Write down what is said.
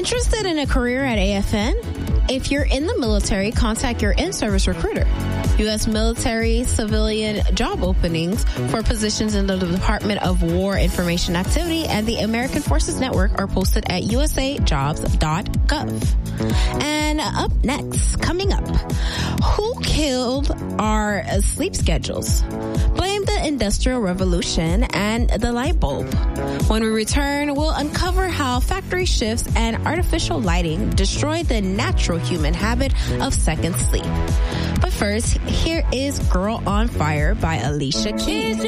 Interested in a career at AFN? If you're in the military, contact your in-service recruiter. U.S. military civilian job openings for positions in the Department of War Information Activity and the American Forces Network are posted at usajobs.gov. And up next, coming up, who killed our sleep schedules? Blame the Industrial Revolution and the light bulb. When we return, we'll uncover how factory shifts and artificial lighting destroy the natural human habit of second sleep. But first, here is Girl on Fire by Alicia Keys.